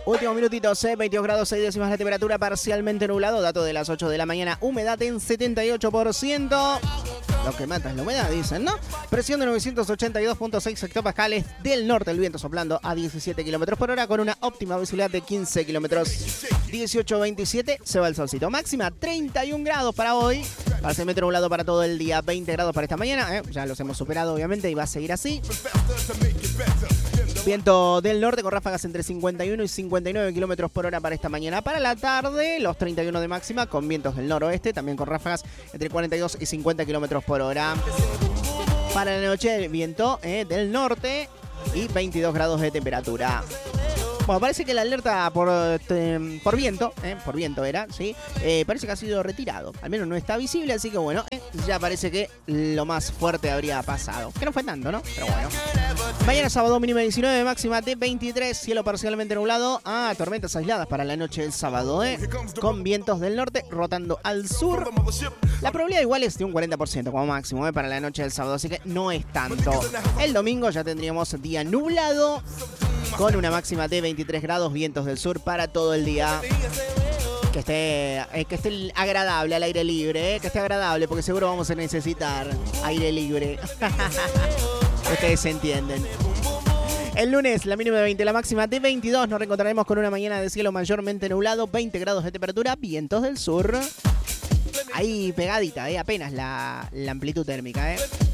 Últimos minutitos, 22 grados 6 décimas la temperatura, parcialmente nublado. Dato de las 8 de la mañana, humedad en 78%. Lo que mata es la humedad, dicen, ¿no? Presión de 982.6 hectopascales del norte, el viento soplando a 17 kilómetros por hora con una óptima visibilidad de 15 kilómetros. 18.27, se va el solcito. Máxima 31 grados para hoy. Parcialmente nublado para todo el día, 20 grados para esta mañana. Ya los hemos superado, obviamente, y va a seguir así. Viento del norte con ráfagas entre 51 y 59 kilómetros por hora para esta mañana. Para la tarde, los 31 de máxima con vientos del noroeste, también con ráfagas entre 42 y 50 kilómetros por hora. Para la noche, viento del norte y 22 grados de temperatura. Bueno, parece que la alerta por viento era, ¿sí? Parece que ha sido retirado. Al menos no está visible, así que bueno, ya parece que lo más fuerte habría pasado. Que no fue tanto, ¿no? Pero bueno. Mañana sábado, mínima 19, máxima de 23, cielo parcialmente nublado. Tormentas aisladas para la noche del sábado, con vientos del norte rotando al sur. La probabilidad igual es de un 40% como máximo, para la noche del sábado, así que no es tanto. El domingo ya tendríamos día nublado, con una máxima de 23 grados, vientos del sur para todo el día. Que esté agradable al aire libre, que esté agradable, porque seguro vamos a necesitar aire libre. Ustedes entienden. El lunes, la mínima de 20, la máxima de 22. Nos reencontraremos con una mañana de cielo mayormente nublado, 20 grados de temperatura, vientos del sur. Ahí pegadita, apenas la amplitud térmica,